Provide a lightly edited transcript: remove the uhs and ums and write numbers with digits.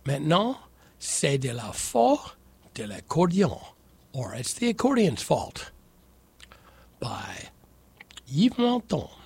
Maintenant, c'est de la faute de l'accordion, or it's the accordion's fault. By Yves Montand.